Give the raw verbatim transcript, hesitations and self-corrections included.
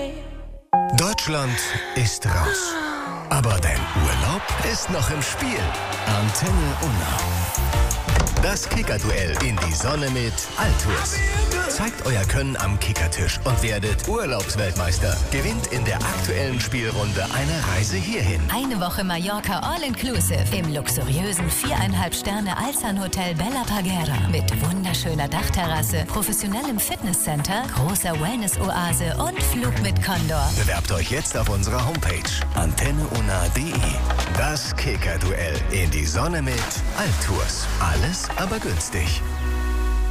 Deutschland ist raus. Aber dein Urlaub ist noch im Spiel. Antenne Unna. Das Kicker-Duell in die Sonne mit Altours. Zeigt euer Können am Kickertisch und werdet Urlaubsweltmeister. Gewinnt in der aktuellen Spielrunde eine Reise hierhin. Eine Woche Mallorca All-Inclusive im luxuriösen viereinhalb Sterne Alsan Hotel Bella Parguera mit wunderschöner Dachterrasse, professionellem Fitnesscenter, großer Wellness-Oase und Flug mit Condor. Bewerbt euch jetzt auf unserer Homepage antenne unna punkt de. Das Kicker-Duell in die Sonne mit Altours. Alles aber günstig.